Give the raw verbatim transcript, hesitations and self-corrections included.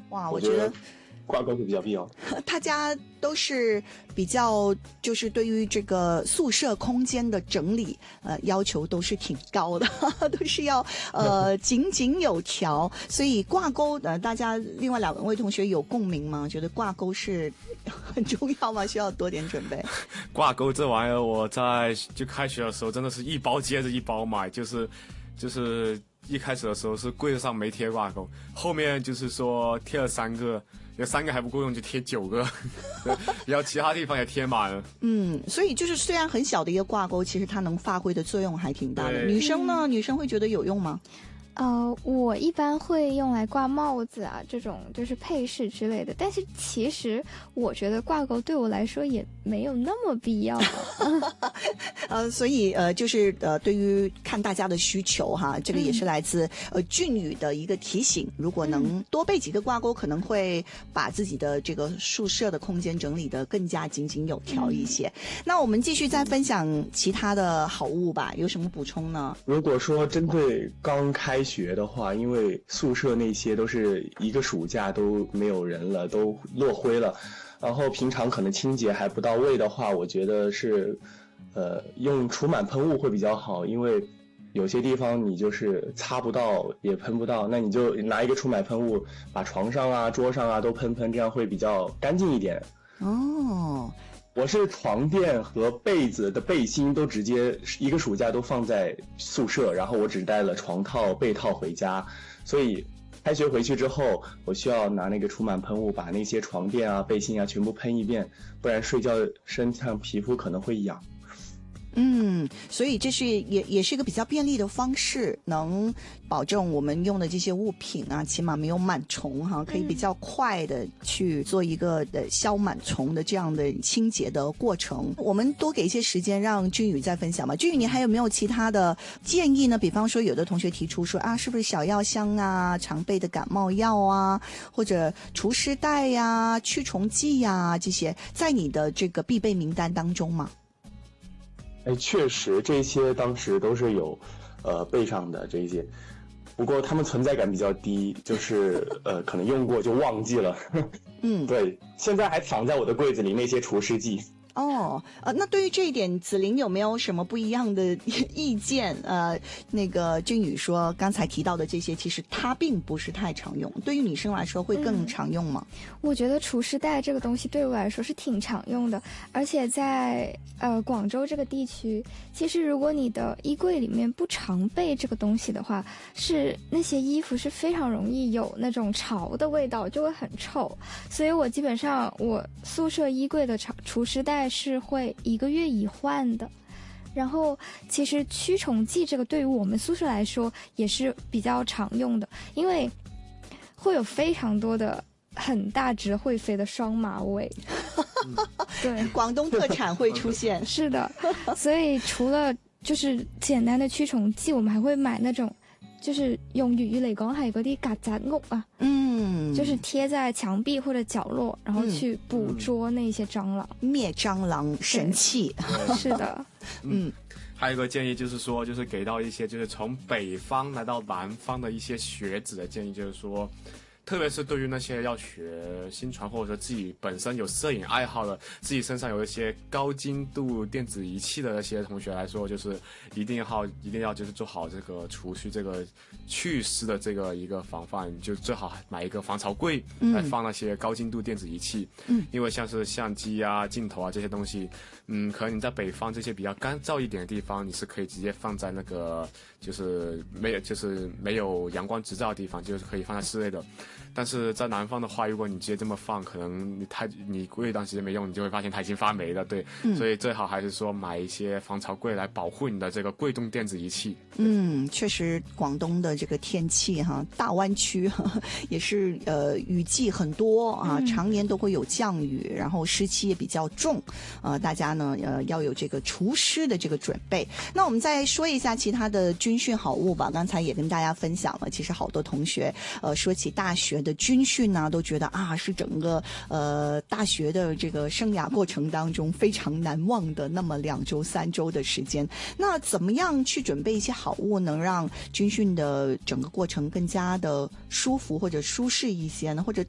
哇， 我觉我觉得挂钩会比较必要。 大家都是比较就是对于这个宿舍空间的整理，呃，要求都是挺高的，都是要呃井井有条。所以挂钩，呃，大家另外两位同学有共鸣吗？觉得挂钩是很重要吗？需要多点准备。 挂钩这玩意儿，我在就开学的时候真的是一包接着一包买，就是就是一开始的时候是柜子上没贴挂钩，后面就是说贴了三个。有三个还不够用，就贴九个，然后其他地方也贴满了。 嗯，所以就是虽然很小的一个挂钩，其实它能发挥的作用还挺大的。女生呢？女生会觉得有用吗？ 呃，我一般会用来挂帽子啊，这种就是配饰之类的。但是其实我觉得挂钩对我来说也没有那么必要。 呃，所以呃，就是呃，对于看大家的需求哈，这个也是来自、嗯、呃俊宇的一个提醒。如果能多备几个挂钩，可能会把自己的这个宿舍的空间整理得更加井井有条一些。嗯、那我们继续再分享其他的好物吧，有什么补充呢？ 如果说针对刚开学的话，因为宿舍那些都是一个暑假都没有人了，都落灰了，然后平常可能清洁还不到位的话，我觉得是呃用除螨喷雾会比较好，因为有些地方你就是擦不到也喷不到，那你就拿一个除螨喷雾把床上啊桌上啊都喷喷，这样会比较干净一点。 哦， 我是床垫和被子的背心都直接一个暑假都放在宿舍，然后我只带了床套被套回家，所以开学回去之后我需要拿那个除螨喷雾把那些床垫啊背心啊全部喷一遍，不然睡觉身上皮肤可能会痒。 嗯，所以这是也也是一个比较便利的方式，能保证我们用的这些物品啊，起码没有螨虫哈，可以比较快的去做一个的消螨虫的这样的清洁的过程。我们多给一些时间让君宇再分享吧。君宇，你还有没有其他的建议呢？比方说，有的同学提出说啊，是不是小药箱啊、常备的感冒药啊，或者除湿袋呀、啊、驱虫剂呀、啊、这些，在你的这个必备名单当中吗？ 哎，确实这些当时都是有呃备上的这些，不过他们存在感比较低，就是呃可能用过就忘记了。嗯，对，现在还藏在我的柜子里那些除湿剂。 哦，呃，那对于这一点，子玲有没有什么不一样的意见？呃，那个君宇说，刚才提到的这些，其实它并不是太常用。对于女生来说，会更常用吗？ 嗯、我觉得除湿袋这个东西对我来说是挺常用的，而且在呃广州这个地区，其实如果你的衣柜里面不常备这个东西的话，是那些衣服是非常容易有那种潮的味道，就会很臭。所以我基本上我宿舍衣柜的除湿袋是会一个月一换的。然后其实驱虫剂这个对于我们宿舍来说也是比较常用的，因为会有非常多的很大只会飞的双马尾。 对，广东特产会出现。 是的，所以除了就是简单的驱虫剂，我们还会買那種就是用粵語嚟講係嗰啲曱甴屋啊，嗯，就是貼在牆壁或者角落，然後去捕捉那些蟑螂， 嗯、滅蟑螂神器。 是的， 嗯。还有一个建议就是说，就是给到一些就是从北方来到南方的一些学子的建议，就是说特别是对于那些要学新传或者说自己本身有摄影爱好的，自己身上有一些高精度电子仪器的那些同学来说，就是一定要一定要就是做好这个除湿这个祛湿的这个一个防范，就最好买一个防潮柜来放那些高精度电子仪器。嗯，因为像是相机啊、镜头啊这些东西，嗯，可能你在北方这些比较干燥一点的地方，你是可以直接放在那个就是没有就是没有阳光直照的地方，就是可以放在室内的。但是在南方的话，如果你直接这么放，可能你太你过一段时间没用，你就会发现它已经发霉了。对、嗯，所以最好还是说买一些防潮柜来保护你的这个柜动电子仪器。 嗯，确实，广东的这个天气哈，大湾区也是呃雨季很多啊、嗯，常年都会有降雨，然后湿气也比较重，呃，大家呢呃要有这个除湿的这个准备。那我们再说一下其他的军训好物吧。刚才也跟大家分享了，其实好多同学呃说起大学的军训呢、啊，都觉得啊是整个呃大学的这个生涯过程当中非常难忘的那么两周三周的时间。那怎么样去准备一些好物，能让军训的整个过程更加的舒服或者舒适一些呢？或者